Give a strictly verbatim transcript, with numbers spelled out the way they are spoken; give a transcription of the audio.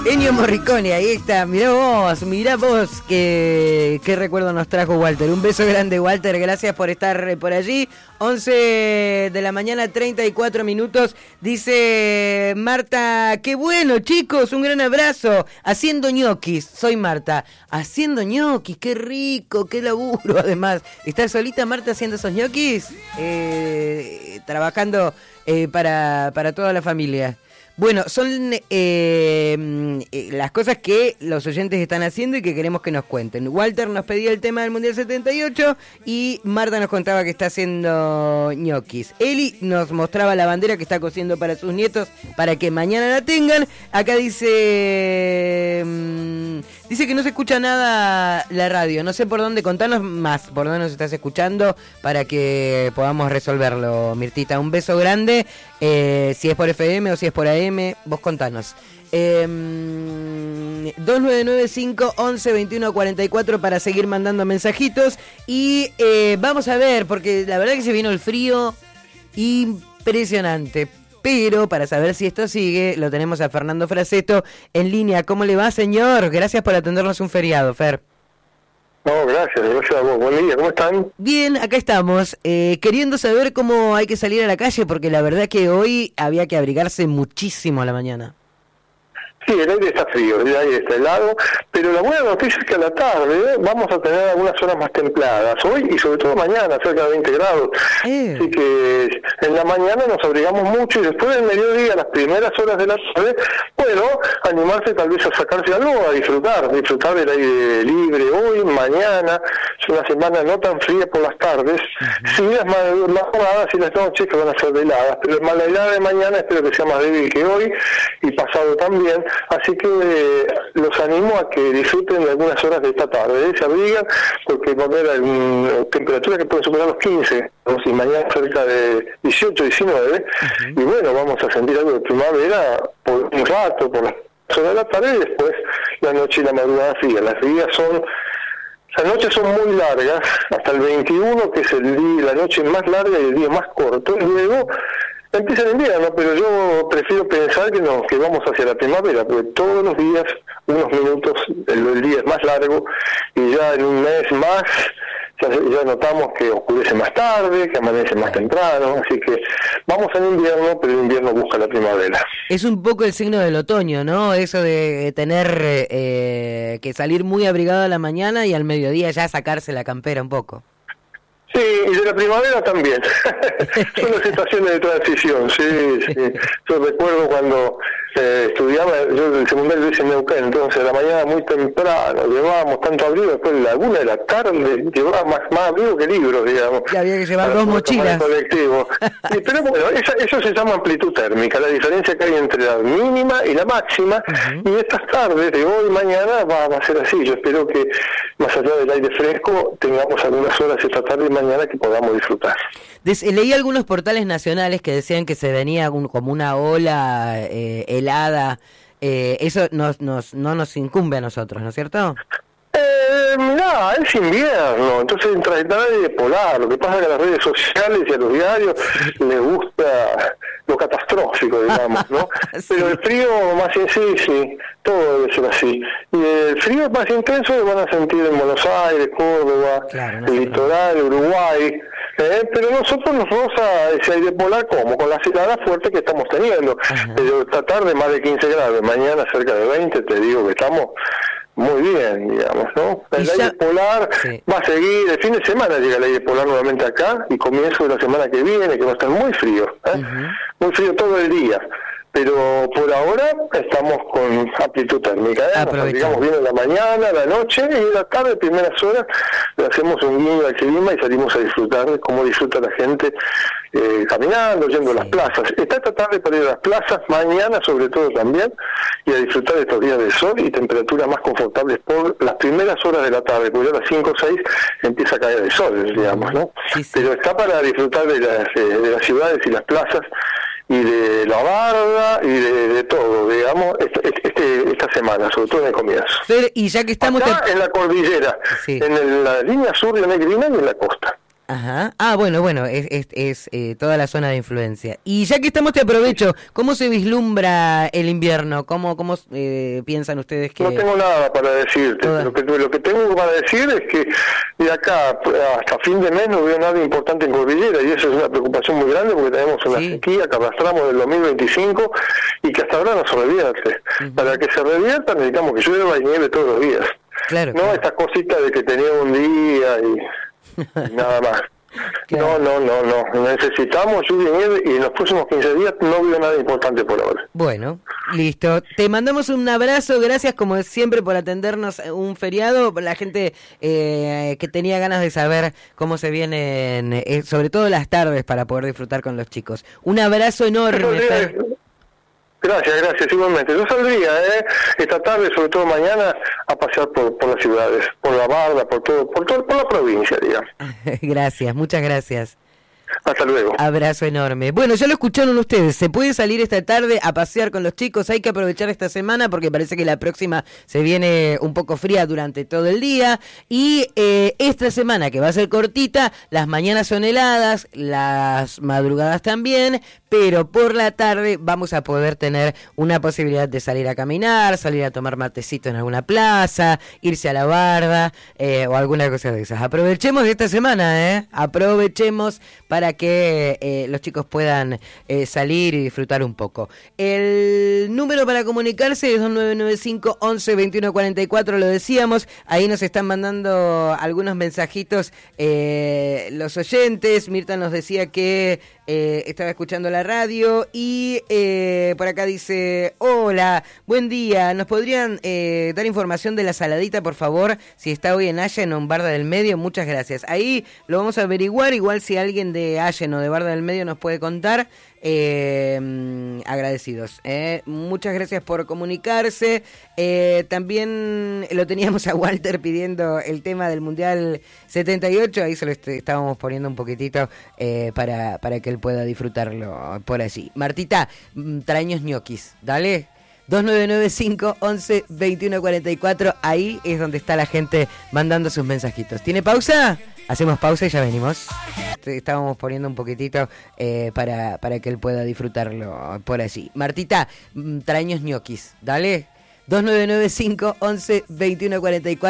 Ennio Morricone, ahí está, mirá vos, mirá vos qué, qué recuerdo nos trajo Walter. Un beso grande, Walter, gracias por estar por allí. once de la mañana, treinta y cuatro minutos, dice Marta, qué bueno chicos, un gran abrazo, haciendo ñoquis, soy Marta, haciendo ñoquis, qué rico, qué laburo además. ¿Estás solita, Marta, haciendo esos ñoquis? Eh, trabajando eh, para, para toda la familia. Bueno, son eh, eh, las cosas que los oyentes están haciendo y que queremos que nos cuenten. Walter nos pedía el tema del Mundial setenta y ocho y Marta nos contaba que está haciendo ñoquis. Eli nos mostraba la bandera que está cosiendo para sus nietos para que mañana la tengan. Acá dice... Mmm, dice que no se escucha nada la radio. No sé por dónde, contanos más, por dónde nos estás escuchando para que podamos resolverlo, Mirtita. Un beso grande, eh, si es por F M o si es por A M, vos contanos. Eh, dos nueve nueve cinco once veintiuno cuarenta y cuatro para seguir mandando mensajitos. Y eh, vamos a ver, porque la verdad que se vino el frío impresionante. Pero para saber si esto sigue, lo tenemos a Fernando Fraseto en línea. ¿Cómo le va, señor? Gracias por atendernos un feriado, Fer. No, gracias, gracias a vos. Buen día, ¿cómo están? Bien, acá estamos, eh, queriendo saber cómo hay que salir a la calle, porque la verdad que hoy había que abrigarse muchísimo a la mañana. Sí, el aire está frío, el aire está helado, pero la buena noticia es que a la tarde ¿eh? vamos a tener algunas horas más templadas, hoy y sobre todo mañana, cerca de veinte grados. Eh. Así que en la mañana nos abrigamos mucho y después del mediodía, las primeras horas de la tarde, bueno, animarse tal vez a sacarse algo, a disfrutar, disfrutar del aire libre hoy, mañana. Es una semana no tan fría por las tardes, uh-huh. sí las madrugadas y las noches que van a ser heladas, pero la helada de mañana espero que sea más débil que hoy y pasado también. Así que eh, los animo a que disfruten de algunas horas de esta tarde, ¿eh? Se abrigan porque va a haber um, temperaturas que pueden superar los quince, ¿no? Y mañana cerca de dieciocho, diecinueve, uh-huh. Y bueno, vamos a sentir algo de primavera por un rato, por las horas de la tarde y después la noche y la madrugada fría. Las días son... Las noches son muy largas, hasta el veintiuno, que es el día, la noche más larga y el día más corto, y luego empieza el invierno, pero yo prefiero pensar que no, que vamos hacia la primavera, porque todos los días, unos minutos, el, el día es más largo, y ya en un mes más, ya, ya notamos que oscurece más tarde, que amanece más temprano, así que vamos en invierno, pero el invierno busca la primavera. Es un poco el signo del otoño, ¿no? Eso de tener eh, que salir muy abrigado a la mañana y al mediodía ya sacarse la campera un poco. Sí, y de la primavera también. Son las estaciones de transición, sí, sí. Yo recuerdo cuando eh, estudiaba, yo del secundario hice en Neuquén, entonces a la mañana muy temprano, llevábamos tanto abrigo, después de la una de la tarde, llevaba más, más abrigo que libros, digamos. Y había que llevar dos mochilas. Colectivo. Sí, pero bueno, esa, eso se llama amplitud térmica, la diferencia que hay entre la mínima y la máxima, uh-huh. Y estas tardes de hoy y mañana va, va a ser así. Yo espero que más allá del aire fresco tengamos algunas horas esta tarde y mañana que podamos disfrutar. Des, leí algunos portales nacionales que decían que se venía un, como una ola eh, helada. Eh, eso nos, nos, no nos incumbe a nosotros, ¿no es cierto? Eh, mirá, es invierno, entonces entra el aire polar. Lo que pasa es que a las redes sociales y a los diarios les gusta lo catastrófico, digamos, ¿no? Sí. Pero el frío más sí, sí, todo debe ser así. Y el frío más intenso lo van a sentir en Buenos Aires, Córdoba, claro, no el litoral, Uruguay. Eh, pero nosotros nos roza ese aire polar como con las heladas fuertes que estamos teniendo. Pero esta tarde más de quince grados, mañana cerca de veinte, te digo que estamos muy bien, digamos, ¿no? El ya... aire polar sí. va a seguir, el fin de semana llega el aire polar nuevamente acá y comienzo de la semana que viene, que va a estar muy frío, ¿eh? Uh-huh. Muy frío todo el día. Pero por ahora estamos con amplitud térmica, ¿eh? Nos abrigamos bien en la mañana, la noche y en la tarde, primeras horas, le hacemos un guiño al clima y salimos a disfrutar de cómo disfruta la gente eh, caminando, yendo sí. a las plazas. Está esta tarde para ir a las plazas, mañana sobre todo también, y a disfrutar de estos días de sol y temperaturas más confortables por las primeras horas de la tarde, porque ya a las cinco o seis empieza a caer el sol, digamos, ¿no? Sí, sí. Pero está para disfrutar de las, eh, de las ciudades y las plazas, y de la barda y de, de todo, digamos, este, este, esta semana, sobre todo en el comienzo. Fer, y ya que estamos... Acá te... en la cordillera, sí. en el, la línea sur de Negrina y en la costa. Ajá. Ah, bueno, bueno, es, es, es eh, toda la zona de influencia. Y ya que estamos, te aprovecho, ¿cómo se vislumbra el invierno? ¿Cómo, cómo eh, piensan ustedes que...? No tengo nada para decirte. Toda... Lo que, lo que tengo para decir es que de acá hasta fin de mes no veo nada importante en Cordillera, y eso es una preocupación muy grande porque tenemos una sí. sequía que arrastramos del dos mil veinticinco y que hasta ahora no se revierte. Uh-huh. Para que se revierta necesitamos que llueva y nieve todos los días. Claro, no claro. Estas cositas de que tenía un día y nada más. Claro. No, no, no, no. Necesitamos lluvia y nieve y en los próximos quince días no veo nada importante por ahora. Bueno, listo. Te mandamos un abrazo. Gracias como siempre por atendernos un feriado. La gente eh, que tenía ganas de saber cómo se vienen, eh, sobre todo las tardes, para poder disfrutar con los chicos. Un abrazo enorme. Gracias, gracias, igualmente. Yo saldría eh, esta tarde, sobre todo mañana, a pasear por, por las ciudades, por la Barda, por todo, por todo, por la provincia, digamos. Gracias, muchas gracias. Hasta luego. Abrazo enorme. Bueno, ya lo escucharon ustedes. Se puede salir esta tarde a pasear con los chicos. Hay que aprovechar esta semana porque parece que la próxima se viene un poco fría durante todo el día. Y eh, esta semana, que va a ser cortita, las mañanas son heladas, las madrugadas también, pero por la tarde vamos a poder tener una posibilidad de salir a caminar, salir a tomar matecito en alguna plaza, irse a la barda eh, o alguna cosa de esas. Aprovechemos esta semana, ¿eh? Aprovechemos para que eh, los chicos puedan eh, salir y disfrutar un poco. El número para comunicarse es dos nueve nueve cinco, once, veintiuno cuarenta y cuatro, lo decíamos. Ahí nos están mandando algunos mensajitos eh, los oyentes. Mirta nos decía que eh, estaba escuchando la radio y eh, por acá dice: hola, buen día, ¿nos podrían eh, dar información de la saladita, por favor? Si está hoy en Allen o en Barda del Medio, muchas gracias. Ahí lo vamos a averiguar, igual si alguien de Allen o de Barda del Medio nos puede contar. Eh, agradecidos, eh. Muchas gracias por comunicarse. eh, También lo teníamos a Walter pidiendo el tema del Mundial setenta y ocho. Ahí se lo est- estábamos poniendo un poquitito eh, para, para que él pueda disfrutarlo por allí. Martita, traños ñoquis, dale. Dos nueve nueve cinco, once, veintiuno cuarenta y cuatro. Ahí es donde está la gente mandando sus mensajitos. ¿Tiene pausa? Hacemos pausa y ya venimos. Estábamos poniendo un poquitito eh, para, para que él pueda disfrutarlo por allí. Martita, traños ñoquis, dale. Dos nueve nueve cinco, once, veintiuno cuarenta y cuatro.